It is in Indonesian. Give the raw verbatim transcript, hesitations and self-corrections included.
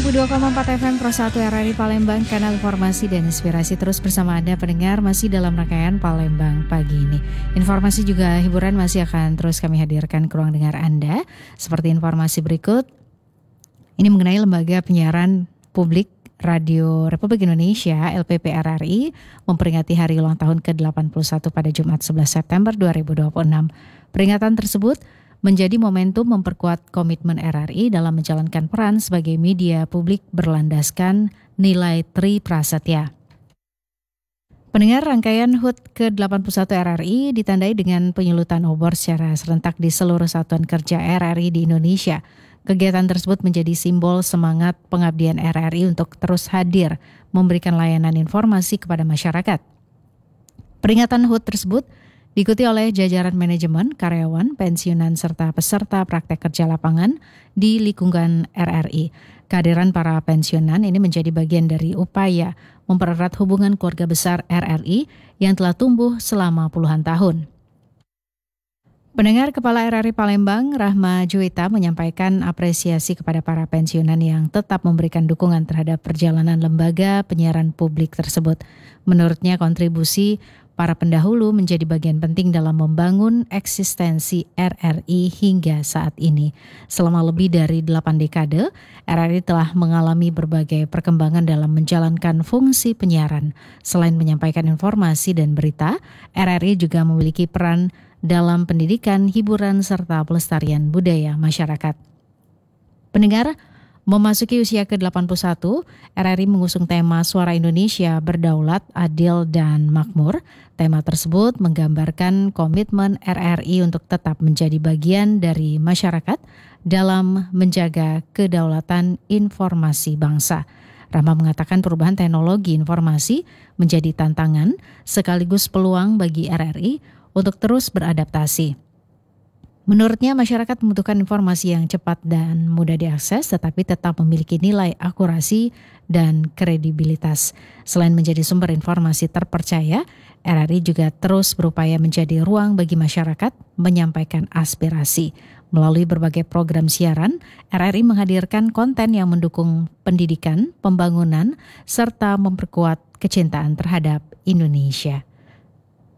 puluh dua koma empat F M Pro satu R R I Palembang, kanal informasi dan inspirasi terus bersama Anda pendengar masih dalam rangkaian Palembang pagi ini. Informasi juga hiburan masih akan terus kami hadirkan ke ruang dengar Anda. Seperti informasi berikut, ini mengenai Lembaga Penyiaran Publik Radio Republik Indonesia L P P R R I memperingati hari ulang tahun ke delapan puluh satu pada Jumat sebelas September dua ribu dua puluh enam. Peringatan tersebut menjadi momentum memperkuat komitmen R R I dalam menjalankan peran sebagai media publik berlandaskan nilai Tri Prasetya. Pendengar, rangkaian H U T ke delapan puluh satu R R I ditandai dengan penyulutan obor secara serentak di seluruh satuan kerja R R I di Indonesia. Kegiatan tersebut menjadi simbol semangat pengabdian R R I untuk terus hadir memberikan layanan informasi kepada masyarakat. Peringatan H U T tersebut diikuti oleh jajaran manajemen, karyawan, pensiunan, serta peserta praktek kerja lapangan di lingkungan R R I. Kehadiran para pensiunan ini menjadi bagian dari upaya mempererat hubungan keluarga besar R R I yang telah tumbuh selama puluhan tahun. Pendengar, Kepala R R I Palembang, Rahma Juwita, menyampaikan apresiasi kepada para pensiunan yang tetap memberikan dukungan terhadap perjalanan lembaga penyiaran publik tersebut. Menurutnya, kontribusi para pendahulu menjadi bagian penting dalam membangun eksistensi R R I hingga saat ini. Selama lebih dari delapan dekade, R R I telah mengalami berbagai perkembangan dalam menjalankan fungsi penyiaran. Selain menyampaikan informasi dan berita, R R I juga memiliki peran dalam pendidikan, hiburan, serta pelestarian budaya masyarakat. Pendengar, memasuki usia ke delapan puluh satu, R R I mengusung tema Suara Indonesia Berdaulat, Adil, dan Makmur. Tema tersebut menggambarkan komitmen R R I untuk tetap menjadi bagian dari masyarakat dalam menjaga kedaulatan informasi bangsa. Rahma mengatakan perubahan teknologi informasi menjadi tantangan sekaligus peluang bagi R R I untuk terus beradaptasi. Menurutnya, masyarakat membutuhkan informasi yang cepat dan mudah diakses, tetapi tetap memiliki nilai akurasi dan kredibilitas. Selain menjadi sumber informasi terpercaya, R R I juga terus berupaya menjadi ruang bagi masyarakat menyampaikan aspirasi. Melalui berbagai program siaran, R R I menghadirkan konten yang mendukung pendidikan, pembangunan, serta memperkuat kecintaan terhadap Indonesia.